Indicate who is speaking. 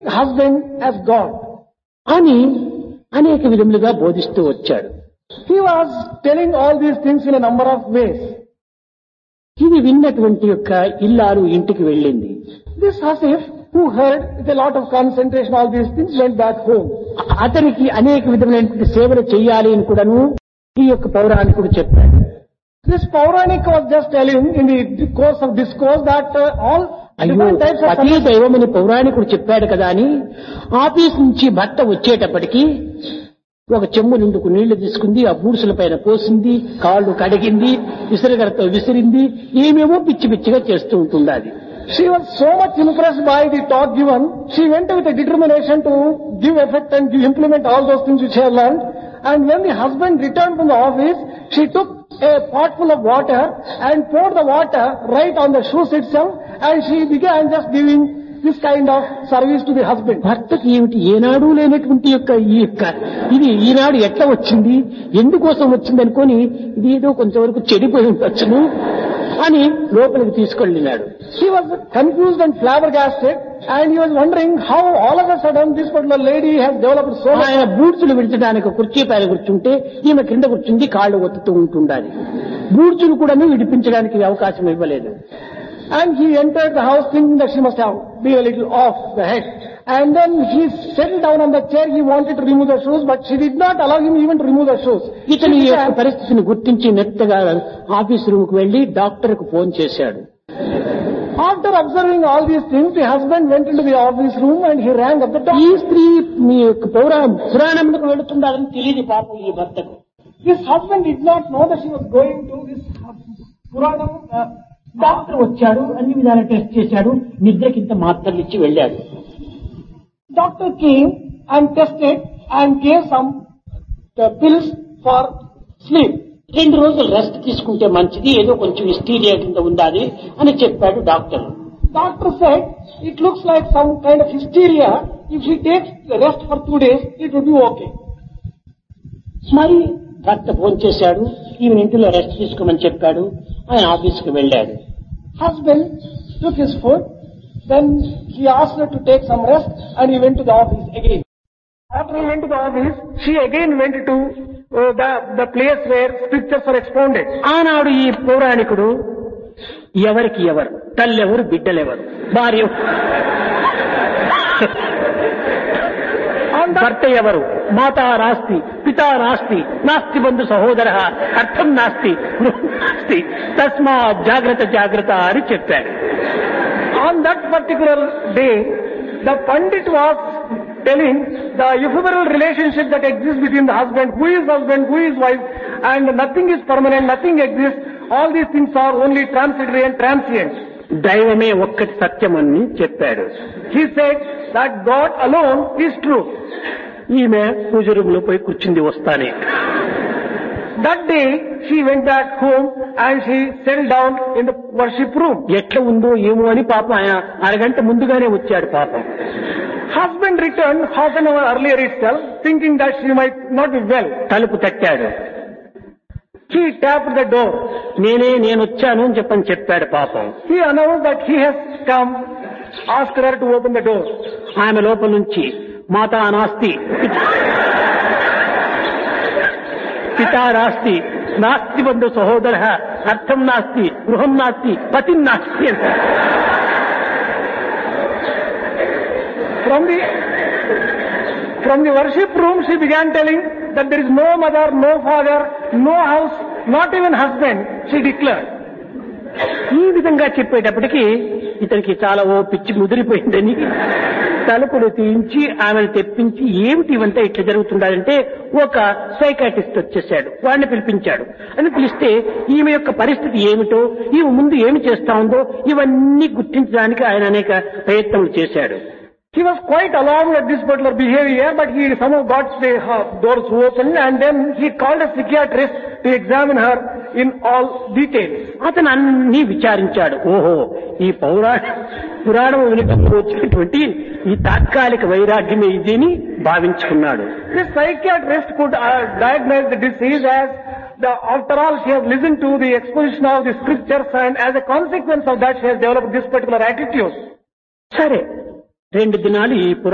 Speaker 1: husband as God.
Speaker 2: అని అనేక విధములుగా బోధిస్తూ వచ్చాడు.
Speaker 1: He was telling all these things in a number of ways.
Speaker 2: ఇది విన్నటువంటి యొక్క ఇల్లాలు ఇంటికి వెళ్ళింది.
Speaker 1: This Hasif, who heard with a lot of concentration all these things, went back home.
Speaker 2: అతనికి అనేక విధమైనటువంటి సేవలు చేయాలి అని కూడాను ఈ యొక్క పౌరాణికుడు చెప్పాడు.
Speaker 1: This Pauranik was just telling in the course of discourse that all
Speaker 2: అయ్యో
Speaker 1: different types of
Speaker 2: పతి దైవమని పౌరాణికుడు చెప్పాడు కదా అని ఆఫీస్ నుంచి భర్త వచ్చేటప్పటికి ఒక చెంబు నిండుకు నీళ్లు తీసుకుంది, ఆ బూడ్సుల పైన పోసింది, కాళ్ళు కడిగింది, విసిరగరతో విసిరింది, ఏమేమో పిచ్చి పిచ్చిగా చేస్తూ ఉంటుండాది.
Speaker 1: She was so much impressed by the talk given, she went with a determination to give effect and implement all those things which she had learned. And when the husband returned from the office, she took a pot full of water and poured the water right on the shoes itself, and she began just giving this kind of service to the husband.
Speaker 2: భర్తకి ఏమిటి ఏనాడు లేనటువంటి ఇది ఈనాడు ఎట్లా వచ్చింది, ఎందుకోసం వచ్చింది అనుకొని ఇది ఏదో కొంతవరకు చెడిపోయి ఉండొచ్చును అని లోపలికి తీసుకెళ్ళినాడు.
Speaker 1: He was confused and flabbergasted, and he was wondering how all of a sudden this particular lady has developed so much.
Speaker 2: ఆయన బూడ్చులు విడిచడానికి కుర్చీ పైన కూర్చుంటే ఈమె కింద కూర్చుంది కాళ్ళు ఒత్తుతూ ఉంటుండాలి. బూడ్చులు కూడా విడిపించడానికి అవకాశం ఇవ్వలేదు.
Speaker 1: And he entered the house thinking that she must have been a little off the head. And then he settled down on the chair. He wanted to remove the shoes, but she did not allow him even to remove the shoes.
Speaker 2: ఇతని యొక్క పరిస్థితిని గుర్తించి మెత్తగా office room కు వెళ్లి doctor కు phone చేశాడు.
Speaker 1: After observing all these things, the husband went into the office room and he rang up the
Speaker 2: ఈ
Speaker 1: doctor.
Speaker 2: స్త్రీ మీ యొక్క పురాణంలోకి వెళుతుండాలని తెలియదు పాపం ఈ భర్తకు.
Speaker 1: This husband did not know that she was going to this Puranam.
Speaker 2: Doctor వచ్చాడు, అన్ని విధాల టెస్ట్ చేశాడు, నిద్రకింత మాత్రలు ఇచ్చి వెళ్ళాడు.
Speaker 1: Doctor came and tested and gave some pills for sleep.
Speaker 2: 2 రోజులు రెస్ట్ తీసుకుంటే మంచిది, ఏదో కొంచెం హిస్టీరియా కింద ఉండాలి అని చెప్పాడు doctor.
Speaker 1: Doctor said, it looks like some kind of hysteria. If she takes the rest for 2 days, it would be okay.
Speaker 2: మరి భర్త ఫోన్ చేశాడు, ఈమె ఇంటిలో రెస్ట్ తీసుకోమని చెప్పాడు. ఆయన ఆఫీస్కి వెళ్ళాడు.
Speaker 1: Husband took his food, then he asked her to take some rest, and he went to the office again. After he went to the office, she again went to the place where scriptures are expounded.
Speaker 2: ఆనాడు ఈ పౌరాణికుడు ఎవరికి ఎవరు, తల్లెవరు, బిడ్డలెవరు, భార్య భర్త ఎవరు, మాతా నాస్తి, పితా నాస్తి, నాస్తి బంధు సహోదర, అర్థం నాస్తి, నాస్తి, తస్మా జాగ్రత్త జాగ్రత్త అని చెప్పాడు.
Speaker 1: On that particular day, the Pandit was telling the ephemeral relationship that exists between the husband, who is wife, and nothing is permanent, nothing exists. All these things are only transitory and transient.
Speaker 2: దైవమే ఒక్కటి సత్యమని చెప్పాడు.
Speaker 1: He said that God alone is true.
Speaker 2: ఈమె పూజ room లో పోయి కూర్చుంది వస్తానే.
Speaker 1: That day she went back home and she settled down in the worship room.
Speaker 2: ఎట్లా ఉందో ఏమో అని పాపం ఆయన అరగంట ముందుగానే వచ్చాడు పాపం.
Speaker 1: Husband returned half an hour earlier itself, thinking that she might not be well.
Speaker 2: తలుపు తట్టాడు.
Speaker 1: He tapped the door.
Speaker 2: నేను వచ్చాను అని చెప్పాడు పాపం.
Speaker 1: He announced that he has come, asked her to open the door.
Speaker 2: ఆమె లోపల నుంచి మాతా నాస్తి, పితా నాస్తి, నాస్తి బంధు సహోదర, అర్థం నాస్తి, గృహం నాస్తి, పతి నాస్తి అంట.
Speaker 1: From the worship room she began telling that there is no mother, no father, no house, not even husband, she declared.
Speaker 2: ఈ విధంగా చెప్పేటప్పటికి ఇతనికి చాలా పిచ్చి ముదిరిపోయిందని తలుపులు తీయించి ఆమెను తెప్పించి ఏమిటి ఇవంతా ఇట్లా జరుగుతుండాలంటే ఒక సైకాట్రిస్ట్ వచ్చేసాడు. వాడిని పిలిపించాడు. అని పిలిస్తే ఈమె యొక్క పరిస్థితి ఏమిటో, ఈమె ముందు ఏమి చేస్తా ఉందో ఇవన్నీ గుర్తించడానికి ఆయన అనేక ప్రయత్నాలు చేశాడు.
Speaker 1: He was quite alarmed at this particular behavior, but he somehow got the doors open, and then he called a psychiatrist to examine her in all details.
Speaker 2: అతను అన్ని విచారించాడు. ఓహో, ఈ పురాణం వినటంలో వచ్చినటువంటి ఈ తాత్కాలిక వైరాగ్యమే ఇదని భావించుకున్నాడు.
Speaker 1: This psychiatrist could diagnose the disease as after all she has listened to the exposition of the scriptures, and as a consequence of that she has developed this particular attitude.
Speaker 2: సరే, 2 దినాలు ఈ